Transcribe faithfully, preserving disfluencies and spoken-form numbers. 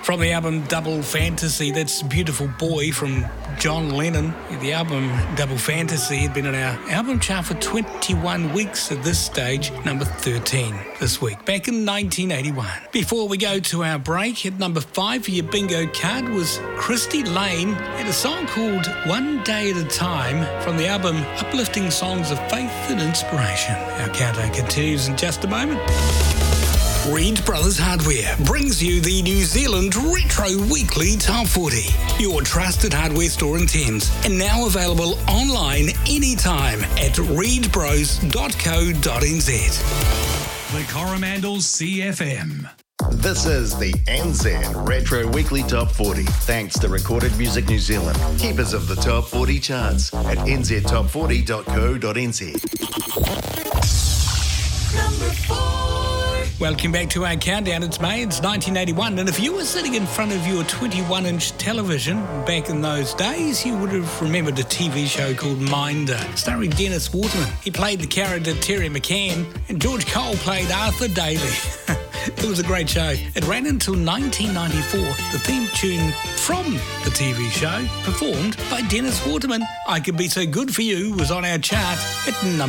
From the album Double Fantasy, that's Beautiful Boy from John Lennon. The album Double Fantasy had been on our album chart for twenty-one weeks at this stage, number thirteen this week, back in nineteen eighty-one. Before we go to our break, at number five for your bingo card was Christy Lane and a song called One Day at a Time from the album Uplifting Songs of Faith and Inspiration. Our countdown continues in just a moment. Reed Brothers Hardware brings you the New Zealand Retro Weekly Top forty, your trusted hardware store in Thames, and now available online anytime at reed bros dot co dot n z. The Coromandel C F M. This is the N Z Retro Weekly Top forty, thanks to Recorded Music New Zealand, keepers of the Top forty charts at n z top forty dot co dot n z. Number four. Welcome back to our countdown. It's May, it's nineteen eighty-one, and if you were sitting in front of your twenty-one inch television back in those days, you would have remembered a T V show called Minder, starring Dennis Waterman. He played the character Terry McCann, and George Cole played Arthur Daly. It was a great show. It ran until nineteen ninety-four. The theme tune from the T V show, performed by Dennis Waterman, I Could Be So Good For You, was on our chart at number